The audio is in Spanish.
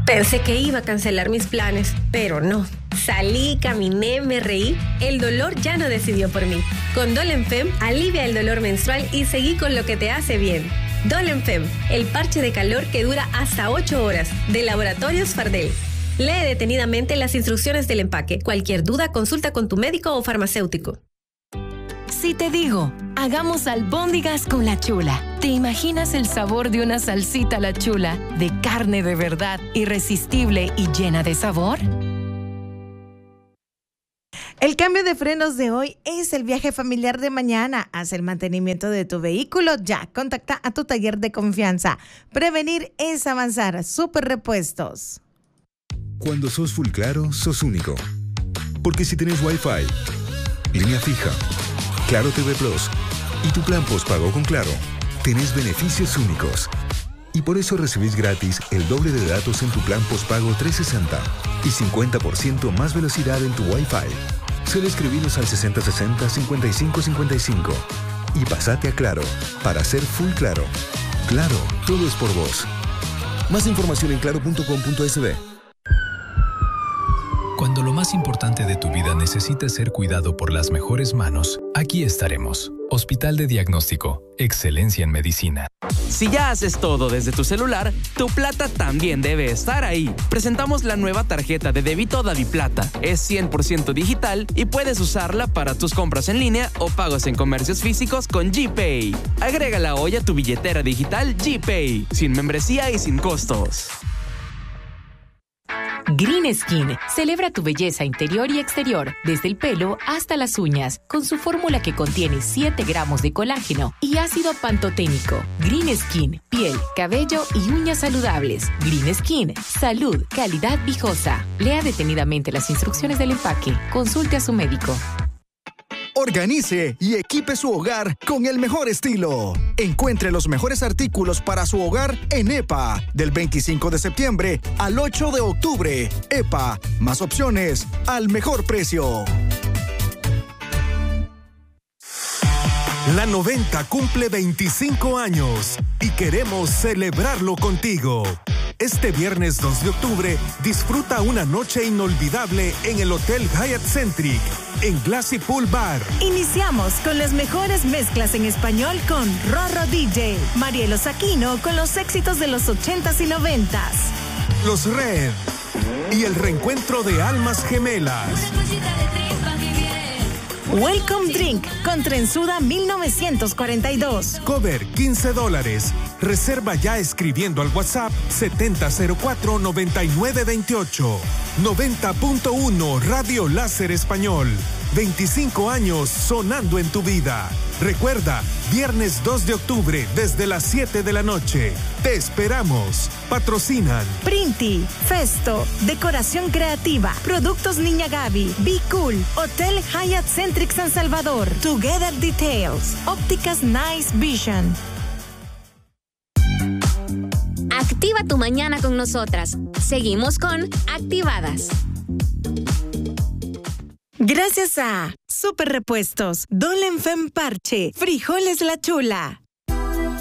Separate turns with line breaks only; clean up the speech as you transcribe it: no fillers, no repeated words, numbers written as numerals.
Pensé que iba a cancelar mis planes, pero no. Salí, caminé, me reí. El dolor ya no decidió por mí. Con Dolenfem, alivia el dolor menstrual y seguí con lo que te hace bien. Dolenfem, el parche de calor que dura hasta 8 horas, de Laboratorios Fardel. Lee detenidamente las instrucciones del empaque. Cualquier duda, consulta con tu médico o farmacéutico.
Si te digo, hagamos albóndigas con la chula, ¿te imaginas el sabor de una salsita a la chula, de carne de verdad, irresistible y llena de sabor?
El cambio de frenos de hoy es el viaje familiar de mañana. Haz el mantenimiento de tu vehículo ya. Contacta a tu taller de confianza. Prevenir es avanzar. Super Repuestos.
Cuando sos Full Claro, sos único. Porque si tenés Wi-Fi, línea fija, Claro TV Plus y tu plan postpago con Claro, tenés beneficios únicos. Y por eso recibís gratis el doble de datos en tu plan postpago 360 y 50% más velocidad en tu Wi-Fi. Solo escribinos al 6060-5555 y pasate a Claro para ser Full Claro. Claro, todo es por vos. Más información en claro.com.sb.
Cuando lo más importante de tu vida necesita ser cuidado por las mejores manos, aquí estaremos. Hospital de Diagnóstico. Excelencia en medicina.
Si ya haces todo desde tu celular, tu plata también debe estar ahí. Presentamos la nueva tarjeta de débito DaviPlata. Es 100% digital y puedes usarla para tus compras en línea o pagos en comercios físicos con GPay. Agrégala hoy a tu billetera digital GPay, sin membresía y sin costos.
Green Skin celebra tu belleza interior y exterior, desde el pelo hasta las uñas, con su fórmula que contiene 7 gramos de colágeno y ácido pantoténico. Green Skin, piel, cabello y uñas saludables. Green Skin, salud, calidad viejosa. Lea detenidamente las instrucciones del empaque. Consulte a su médico.
Organice y equipe su hogar con el mejor estilo. Encuentre los mejores artículos para su hogar en EPA, del 25 de septiembre al 8 de octubre. EPA, más opciones al mejor precio.
La 90 cumple 25 años y queremos celebrarlo contigo. Este viernes 2 de octubre, disfruta una noche inolvidable en el Hotel Hyatt Centric, en Glassy Pool Bar.
Iniciamos con las mejores mezclas en español con Rorro DJ, Marielo Saquino con los éxitos de los 80s y 90s.
Los Red y el reencuentro de almas gemelas.
Welcome Drink con Trenzuda 1942.
Cover $15. Reserva ya escribiendo al WhatsApp 7004-9928. 90.1 Radio Láser Español. 25 años sonando en tu vida. Recuerda, viernes 2 de octubre desde las 7 de la noche. Te esperamos. Patrocinan
Printi, Festo, Decoración Creativa, Productos Niña Gaby, Be Cool, Hotel Hyatt Centric San Salvador, Together Details, Ópticas Nice Vision.
Activa tu mañana con nosotras. Seguimos con Activadas.
Gracias a Super Repuestos, Dolenfem Parche, Frijoles La Chula.